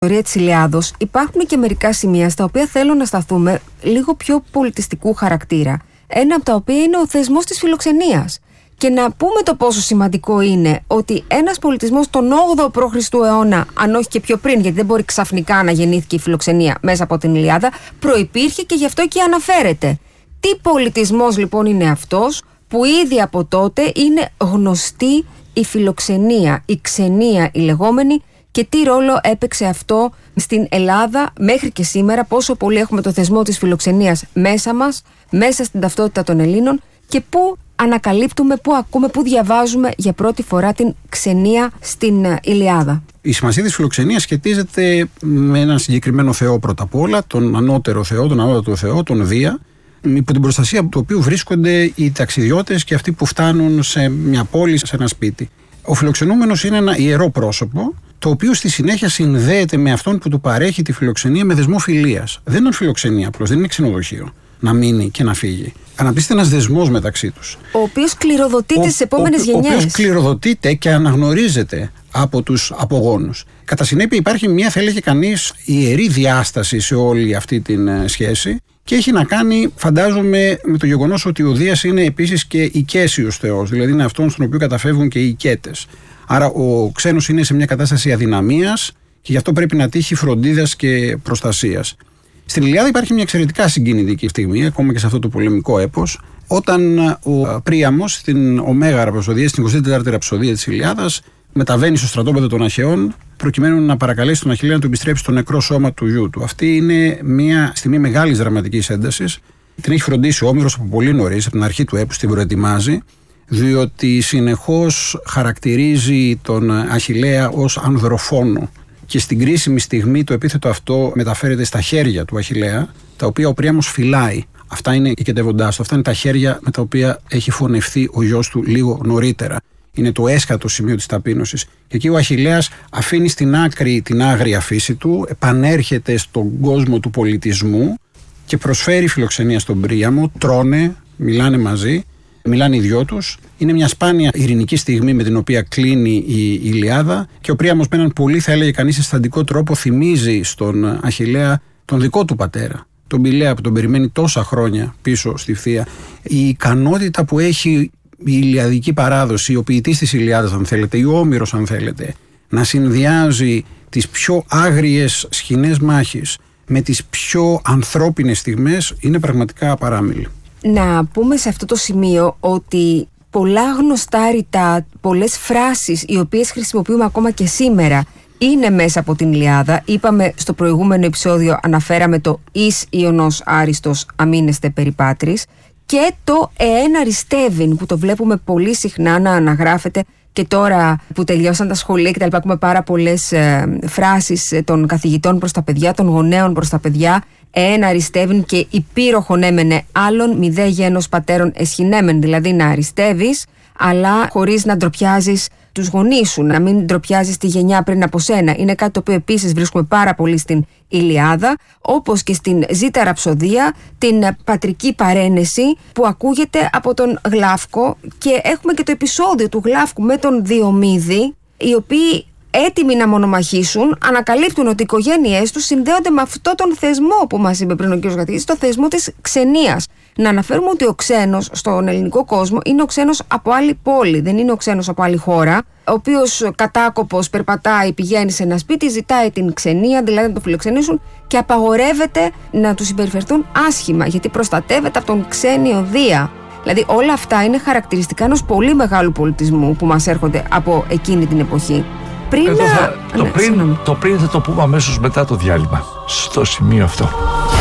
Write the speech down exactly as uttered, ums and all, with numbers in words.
ιστορία της Ηλιάδος υπάρχουν και μερικά σημεία στα οποία θέλω να σταθούμε λίγο πιο πολιτιστικού χαρακτήρα. Ένα από τα οποία είναι ο θεσμός της φιλοξενίας. Και να πούμε το πόσο σημαντικό είναι ότι ένας πολιτισμός τον όγδοο π.Χ. αιώνα, αν όχι και πιο πριν, γιατί δεν μπορεί ξαφνικά να γεννήθηκε η φιλοξενία μέσα από την Ηλιάδα, προϋπήρχε και γι' αυτό και αναφέρεται. Τι πολιτισμός λοιπόν είναι αυτός που ήδη από τότε είναι γνωστή η φιλοξενία, η ξενία η λεγόμενη, και τι ρόλο έπαιξε αυτό στην Ελλάδα μέχρι και σήμερα, πόσο πολύ έχουμε το θεσμό της φιλοξενίας μέσα μας, μέσα στην ταυτότητα των Ελλήνων, και πού ανακαλύπτουμε, πού ακούμε, πού διαβάζουμε για πρώτη φορά την ξενία στην Ηλιάδα. Η σημασία της φιλοξενίας σχετίζεται με έναν συγκεκριμένο θεό πρώτα απ' όλα, τον ανώτερο θεό, τον ανώτατο θεό, τον Δία, υπό την προστασία του οποίου βρίσκονται οι ταξιδιώτες και αυτοί που φτάνουν σε μια πόλη, σε ένα σπίτι. Ο φιλοξενούμενος είναι ένα ιερό πρόσωπο, το οποίο στη συνέχεια συνδέεται με αυτόν που του παρέχει τη φιλοξενία με δεσμό φιλίας. Δεν είναι φιλοξενία απλώς, δεν είναι ξενοδοχείο να μείνει και να φύγει. Αναπτύσσεται ένας δεσμός μεταξύ τους. Ο οποίος κληροδοτείται στις επόμενες γενιές. Ο οποίος κληροδοτείται και αναγνωρίζεται από τους απογόνους. Κατά συνέπεια, υπάρχει μια, θα έλεγε κανείς, ιερή διάσταση σε όλη αυτή την σχέση και έχει να κάνει, φαντάζομαι, με το γεγονός ότι ο Δίας είναι επίσης και οικέσιος θεός, δηλαδή είναι αυτόν στον οποίο καταφεύγουν και οι οικέτες. Άρα ο ξένος είναι σε μια κατάσταση αδυναμίας και γι' αυτό πρέπει να τύχει φροντίδας και προστασίας. Στην Ηλιάδα υπάρχει μια εξαιρετικά συγκινητική στιγμή, ακόμα και σε αυτό το πολεμικό έπος, όταν ο Príamos στην Ωμέγα ραψοδία, στην εικοστή τέταρτη ραψοδία της Ηλιάδας, μεταβαίνει στο στρατόπεδο των Αχαιών, προκειμένου να παρακαλέσει τον Αχιλλέα να του επιστρέψει το νεκρό σώμα του γιού του. Αυτή είναι μια στιγμή μεγάλης δραματικής έντασης. Την έχει φροντίσει ο Όμηρος από πολύ νωρίς, από την αρχή του έπους, την προετοιμάζει, διότι συνεχώς χαρακτηρίζει τον Αχιλλέα ως ανδροφόνο. Και στην κρίσιμη στιγμή το επίθετο αυτό μεταφέρεται στα χέρια του Αχιλλέα, τα οποία ο Príamos φυλάει. Αυτά είναι οι κεντεύοντάς του, αυτά είναι τα χέρια με τα οποία έχει φωνευθεί ο γιος του λίγο νωρίτερα. Είναι το έσχατο σημείο της ταπείνωσης. Και εκεί ο Αχιλλέας αφήνει στην άκρη την άγρια φύση του, επανέρχεται στον κόσμο του πολιτισμού και προσφέρει φιλοξενία στον Príamo, τρώνε, μιλάνε μαζί. Μιλάνε οι δυο τους. Είναι μια σπάνια ειρηνική στιγμή με την οποία κλείνει η Ηλιάδα και ο Príamos με έναν πολύ, θα έλεγε κανείς, αισθαντικό τρόπο θυμίζει στον Αχιλλέα τον δικό του πατέρα, τον Πηλαία, που τον περιμένει τόσα χρόνια πίσω στη Φθία. Η ικανότητα που έχει η ηλιαδική παράδοση, ο ποιητής της Ηλιάδας, αν θέλετε, ή ο Όμηρος, αν θέλετε, να συνδυάζει τις πιο άγριες σκηνές μάχης με τις πιο ανθρώπινες στιγμές, είναι πραγματικά απαράμιλη. Να πούμε σε αυτό το σημείο ότι πολλά γνωστά ρητά, πολλές φράσεις οι οποίες χρησιμοποιούμε ακόμα και σήμερα είναι μέσα από την Ηλιάδα. Είπαμε στο προηγούμενο επεισόδιο, αναφέραμε το «Εις Ιωνός Άριστος αμήνεστε περιπάτρις» και το «Εέν αριστεύειν» που το βλέπουμε πολύ συχνά να αναγράφεται και τώρα που τελειώσαν τα σχολεία και τα λοιπά, ακούμε πάρα πολλές ε, φράσεις των καθηγητών προς τα παιδιά, των γονέων προς τα παιδιά. «Εέν αριστεύειν» και «υπήροχον έμενε άλλον μη δε γένος πατέρων εσχυνέμεν», δηλαδή να αριστεύεις αλλά χωρίς να ντροπιάζεις τους γονείς σου, να μην ντροπιάζεις τη γενιά πριν από σένα. Είναι κάτι το οποίο επίσης βρίσκουμε πάρα πολύ στην Ηλιάδα, όπως και στην Ζήτα Ραψοδία, την πατρική παρένεση που ακούγεται από τον Γλάφκο, και έχουμε και το επεισόδιο του Γλάφκου με τον Διομήδη, οι οποίοι έτοιμοι να μονομαχήσουν, ανακαλύπτουν ότι οι οικογένειές τους συνδέονται με αυτόν τον θεσμό που μας είπε πριν ο κ. Γατίδης, το θεσμό της ξενίας. Να αναφέρουμε ότι ο ξένος στον ελληνικό κόσμο είναι ο ξένος από άλλη πόλη, δεν είναι ο ξένος από άλλη χώρα, ο οποίος κατάκοπος περπατάει, πηγαίνει σε ένα σπίτι, ζητάει την ξενία, δηλαδή να το φιλοξενήσουν, και απαγορεύεται να του συμπεριφερθούν άσχημα, γιατί προστατεύεται από τον ξένιο Δία. Δηλαδή όλα αυτά είναι χαρακτηριστικά ενός πολύ μεγάλου πολιτισμού που μας έρχονται από εκείνη την εποχή. Πριν Εδώ θα, να... το, ναι, πριν, το πριν θα το πούμε αμέσως μετά το διάλειμμα, στο σημείο αυτό.